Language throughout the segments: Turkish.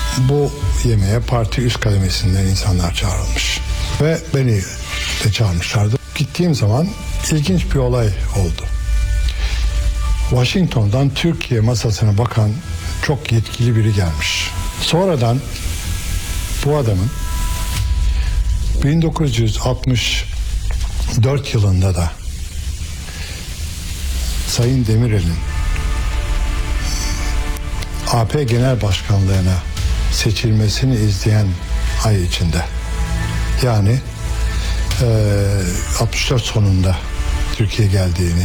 bu yemeğe parti üst kademesinden insanlar çağrılmış. Ve beni de çağırmışlardı. Gittiğim zaman ilginç bir olay oldu. Washington'dan Türkiye masasına bakan çok yetkili biri gelmiş. Sonradan bu adamın 1964 yılında da Sayın Demirel'in AP Genel Başkanlığına seçilmesini izleyen ay içinde, yani 64 sonunda Türkiye geldiğini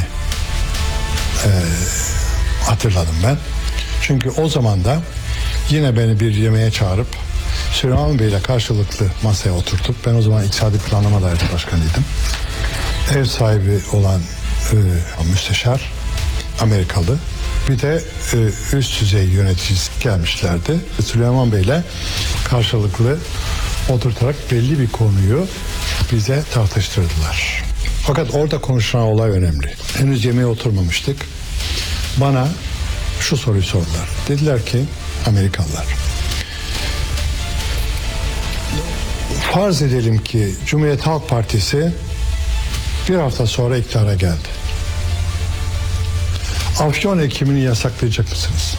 hatırladım ben. Çünkü o zaman da yine beni bir yemeğe çağırıp Süleyman Bey ile karşılıklı masaya oturtup, ben o zaman İktisadi Planlama Dairesi Başkanıydım. Ev sahibi olan müsteşar Amerikalı, bir de üst düzey yöneticisi gelmişlerdi. Süleyman Bey ile karşılıklı oturtarak belli bir konuyu bize tartıştırdılar. Fakat orada konuşulan olay önemli. Henüz yemeğe oturmamıştık. Bana şu soruyu sordular. Dediler ki Amerikalılar, farz edelim ki Cumhuriyet Halk Partisi bir hafta sonra iktidara geldi. Afyon ekimini yasaklayacak mısınız?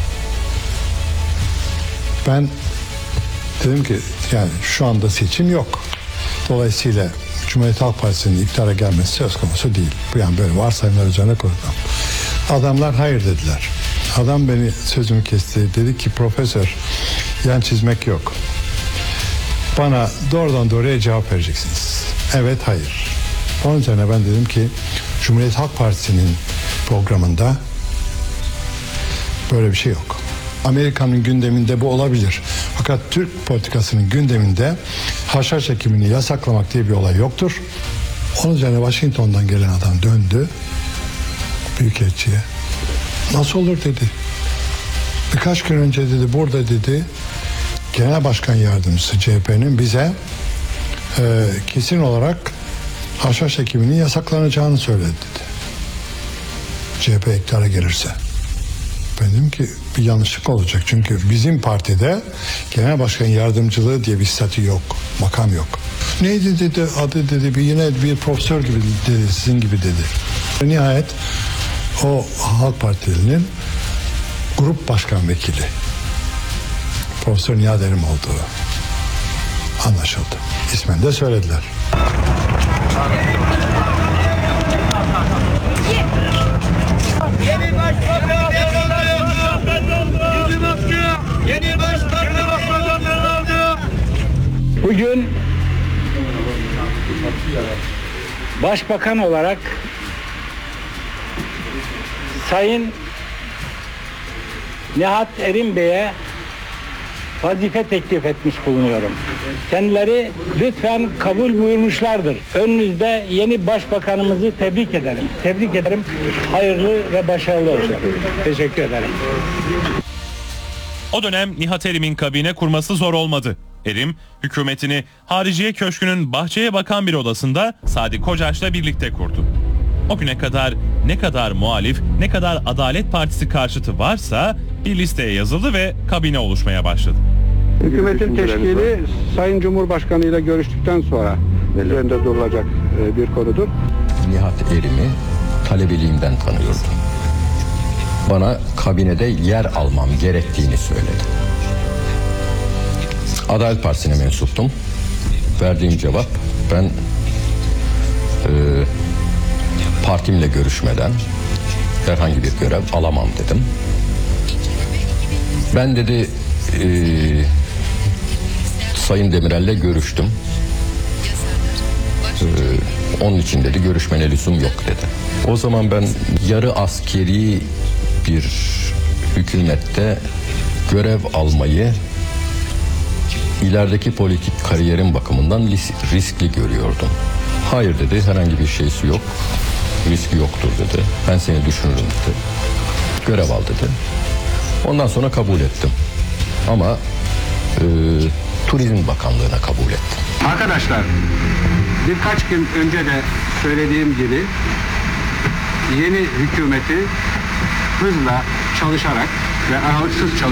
Ben dedim ki yani şu anda seçim yok. Dolayısıyla Cumhuriyet Halk Partisi'nin iktidara gelmesi söz konusu değil. Bu yani böyle varsayımlar üzerine kuruldu. Adamlar hayır dediler. Adam beni sözümü kesti. Dedi ki profesör, yan çizmek yok. Bana doğrudan doğruya cevap vereceksiniz. Evet, hayır. Onun üzerine ben dedim ki Cumhuriyet Halk Partisi'nin programında böyle bir şey yok. Amerika'nın gündeminde bu olabilir. Fakat Türk politikasının gündeminde haşhaş ekimini yasaklamak diye bir olay yoktur. Onun üzerine Washington'dan gelen adam döndü büyükelçiye. Nasıl olur dedi. Birkaç gün önce dedi burada dedi Genel Başkan Yardımcısı CHP'nin bize kesin olarak haşhaş ekiminin yasaklanacağını söyledi dedi. CHP iktidara gelirse. Ben dedim ki bir yanlışlık olacak. Çünkü bizim partide Genel Başkan Yardımcılığı diye bir statü yok. Makam yok. Neydi dedi, adı dedi, yine bir profesör gibi dedi, sizin gibi dedi. Nihayet o Halk Partili'nin grup başkan vekili Profesör Nihat Erim olduğu anlaşıldı. İsmen de söylediler. Yeni başbakan Yeni başbakan oldu. Bugün başbakan olarak Sayın Nihat Erim Bey'e vazife teklif etmiş bulunuyorum. Kendileri lütfen kabul buyurmuşlardır. Önünüzde yeni başbakanımızı tebrik ederim. Tebrik ederim. Hayırlı ve başarılı olsun. Teşekkür ederim. O dönem Nihat Erim'in kabine kurması zor olmadı. Erim, hükümetini Hariciye Köşkü'nün bahçeye bakan bir odasında Sadi Kocaç'la birlikte kurdu. O güne kadar ne kadar muhalif, ne kadar Adalet Partisi karşıtı varsa bir listeye yazıldı ve kabine oluşmaya başladı. Hükümetin teşkili Sayın Cumhurbaşkanı ile görüştükten sonra üzerinde durulacak bir konudur. Nihat Erim'i talebeliğimden tanıyordum. Bana kabinede yer almam gerektiğini söyledi. Adalet Partisi'ne mensuptum. Verdiğim cevap, ben partimle görüşmeden herhangi bir görev alamam dedim. Ben dedi Sayın Demirel'le görüştüm. Onun için dedi görüşmene lüzum yok dedi. O zaman ben yarı askeri bir hükümette görev almayı ilerideki politik kariyerim bakımından riskli görüyordum. Hayır dedi, herhangi bir şeysi yok. Riski yoktur dedi. Ben seni düşünürüm dedi. Görev al dedi. Ondan sonra kabul ettim. Ama Turizm Bakanlığı'na kabul ettim. Arkadaşlar, birkaç gün önce de söylediğim gibi yeni hükümeti hızla çalışarak ve aralıksız çalışarak